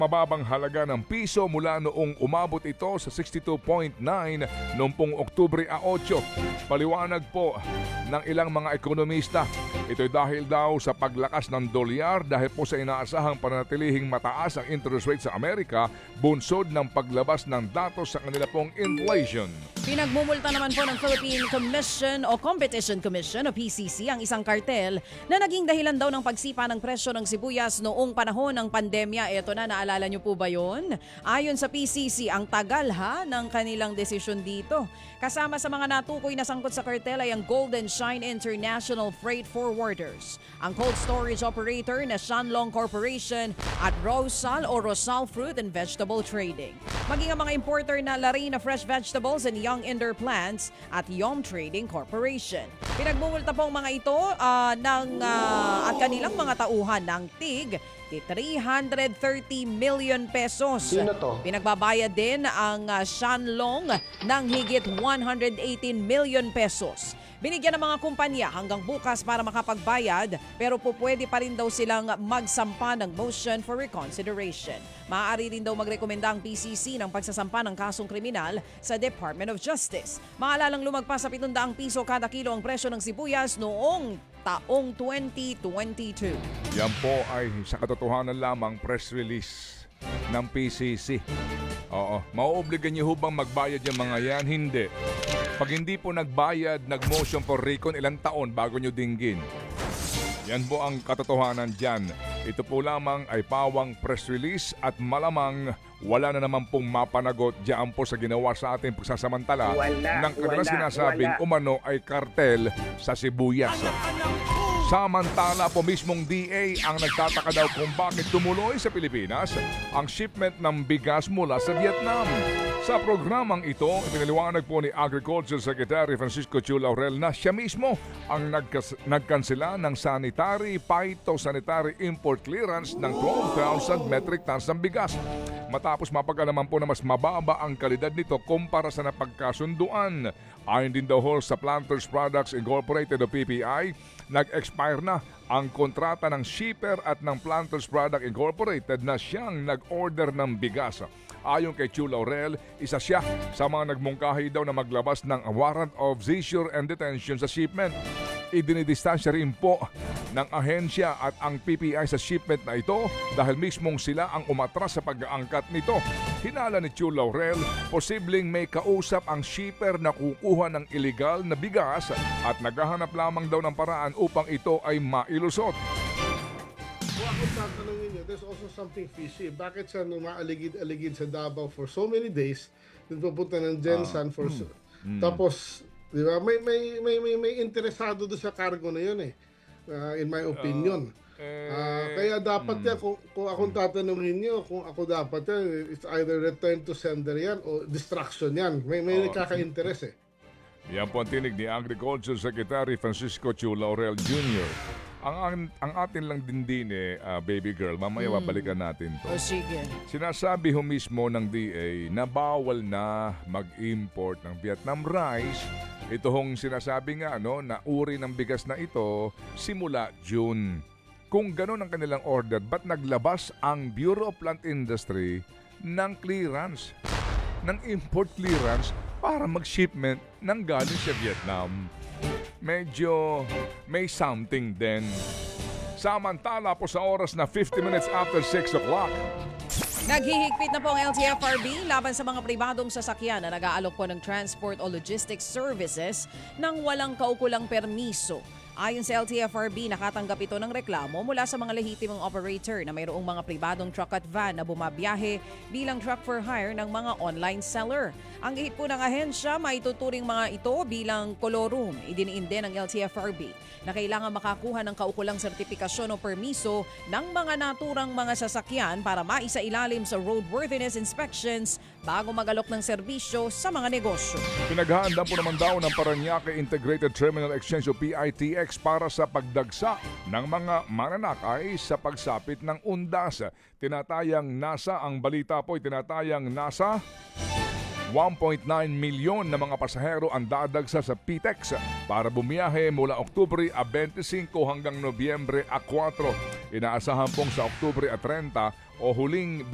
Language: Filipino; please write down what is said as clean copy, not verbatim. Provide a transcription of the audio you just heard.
mababang halaga ng piso mula noong umabot ito sa 62.9 noong pong Oktubre 8. Paliwanag po ng ilang mga ekonomista, ito'y dahil daw sa paglakas ng dolyar dahil po sa inaasahang pananatilihing mataas ang interest rate sa Amerika, bunsod ng paglabas ng datos sa kanila pong inflation. Pinagmumulta naman po ng Philippine Commission o Competition Commission o PCC ang isang kartel na naging dahilan daw ng pagsipa ng presyo ng sibuyas noong panahon ng pandemya. Ito na, naalala niyo po ba yun? Ayon sa PCC, ang tagal ng kanilang desisyon dito. Kasama sa mga natukoy na sangkot sa kartel ay ang Golden Shine International Freight Forwarders, ang cold storage operator na Shanlong Corporation at Rosal o Rosal Fruit and Vegetable Trading. Maging ang mga importer na Larina Fresh Vegetables and Young Indoor Plants at Yom Trading Corporation. Pinagmumulta po ang mga ito at kanilang mga tauhan ng TIG 330 million pesos. Sino to? Pinagbabayad din ang Shanlong ng higit 118 million pesos. Binigyan ng mga kumpanya hanggang bukas para makapagbayad, pero po pwede pa rin daw silang magsampa ng motion for reconsideration. Maaari rin daw magrekomenda ang PCC ng pagsasampa ng kasong kriminal sa Department of Justice. Maalalang lumagpas sa 700 piso kada kilo ang presyo ng sibuyas noong taong 2022. Yan po ay sa katotohanan lamang press release ng PCC. Oo, mauobligan niyo bang magbayad yung mga yan? Hindi. Pag hindi po nagbayad, nag-motion for recon, ilang taon bago nyo dinggin. Yan po ang katotohanan dyan. Ito po lamang ay pawang press release at malamang wala na naman pong mapanagot dyan po sa ginawa sa ating pagsasamantala ng kanilang sinasabing umano ay kartel sa sibuyas. Samantala po mismong DA ang nagtataka daw kung bakit tumuloy sa Pilipinas ang shipment ng bigas mula sa Vietnam. Sa programang ito, pinaliwanag po ni Agriculture Secretary Francisco Chu Laurel na siya mismo ang nagkansela ng phytosanitary import clearance ng 12,000 metric tons ng bigas. Matapos mapag-alaman po na mas mababa ang kalidad nito kumpara sa napagkasunduan. Ayon din daw sa Planters Products Incorporated o PPI, nag-expire na ang kontrata ng shipper at ng Planters Product Incorporated na siyang nag-order ng bigas. Ayon kay Chu Laurel, isa siya sa mga nagmungkahi daw na maglabas ng warrant of seizure and detention sa shipment. Idinidistansya rin po ng ahensya at ang PPI sa shipment na ito dahil mismong sila ang umatras sa pag-aangkat nito. Hinala ni Chu Laurel, posibleng may kausap ang shipper na kukuha ng illegal na bigas at naghahanap lamang daw ng paraan upang ito ay mailusot. Kung tatanungin nyo, there's also something fishy. Bakit siya maaligid-aligid sa Davao for so many days, din pupunta ng Gensan tapos, di ba, may interesado doon sa cargo na yun in my opinion. Kaya dapat yan, kung akong tatanungin nyo, kung ako dapat yan, it's either return to sender yan o distraction yan. May nakaka-interest Yan po ang tinig ni Agriculture Secretary Francisco Chu Laurel Jr. Ang atin lang din baby girl, mamaya babalikan natin to. O sige. Sinasabi ho mismo ng DA na bawal na mag-import ng Vietnam rice. Ito hong sinasabi nga na uri ng bigas na ito simula June. Kung gano'n ang kanilang order, ba't naglabas ang Bureau of Plant Industry ng clearance, ng import clearance para mag-shipment ng galing sa Vietnam? Medyo may something din. Samantala po sa oras na 50 minutes after 6 o'clock. Naghihigpit na po ang LTFRB laban sa mga pribadong sasakyan na nag-aalok po ng transport o logistics services nang walang kaukulang permiso. Ayon sa LTFRB, nakatanggap ito ng reklamo mula sa mga lehitimong operator na mayroong mga pribadong truck at van na bumabiyahe bilang truck for hire ng mga online seller. Ang gihit po ng ahensya, maituturing mga ito bilang kolorum. Idiniin din ng LTFRB na kailangan makakuha ng kaukulang sertipikasyon o permiso ng mga naturang mga sasakyan para maisailalim sa roadworthiness inspections bago mag-alok ng serbisyo sa mga negosyo. Pinaghahandaan po naman daw ng Parañaque Integrated Terminal Exchange o PITX para sa pagdagsa ng mga mananakay sa pagsapit ng undas. Tinatayang nasa, ang balita po ay tinatayang nasa 1.9 milyon na mga pasahero ang dadagsa sa PTEX para bumiyahe mula Oktubre 25 hanggang Nobyembre 4. Inaasahan pong sa Oktubre 30 o huling